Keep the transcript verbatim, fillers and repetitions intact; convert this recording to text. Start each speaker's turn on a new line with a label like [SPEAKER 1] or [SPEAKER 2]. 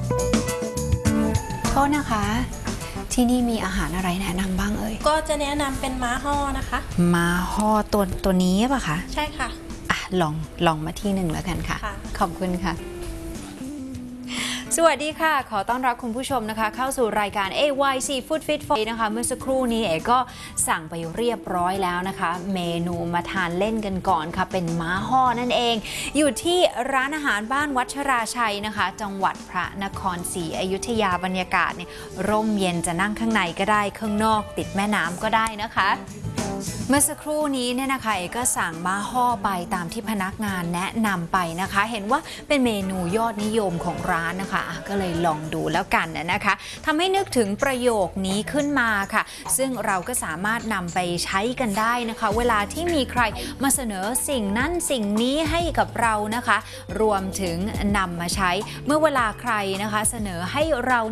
[SPEAKER 1] โทษนะคะที่นี่มีอาหารอะไรแนะนำบ้างเอ่ย
[SPEAKER 2] ก็จะแนะนำเป็นม้าห่อนะคะ
[SPEAKER 1] ม้าห่อตัวตัวนี้ป่ะคะ
[SPEAKER 2] ใช่ค่ะ
[SPEAKER 1] อ่ะลองลองมาที่หนึ่งแล้วกันค่ะขอบคุณค่ะสวัสดีค่ะขอต้อนรับคุณผู้ชมนะคะเข้าสู่รายการ เอ วาย Seafood Fit for นะคะเมื่อสักครู่นี้เอ๋ก็สั่งไปเรียบร้อยแล้วนะคะเมนูมาทานเล่นกันก่อนค่ะเป็นม้าห่อนั่นเองอยู่ที่ร้านอาหารบ้านวัชราชัยนะคะจังหวัดพระนครศรีอยุธยาบรรยากาศเนี่ยร่มเย็นจะนั่งข้างในก็ได้ข้างนอกติดแม่น้ำก็ได้นะคะเมื่อสักครู่นี้เนี่ยนะคะเอ๋ก็สั่งม้าห่อไปตามที่พนักงานแนะนำไปนะคะเห็นว่าเป็นเมนูยอดนิยมของร้านนะคะก็เลยลองดูแล้วกันนะคะทำให้นึกถึงประโยคนี้ขึ้นมาค่ะซึ่งเราก็สามารถนำไปใช้กันได้นะคะเวลาที่มีใครมาเสนอสิ่งนั้นสิ่งนี้ให้กับเรานะคะรวมถึงนำมาใช้เมื่อเวลาใครนะคะเสนอให้เรา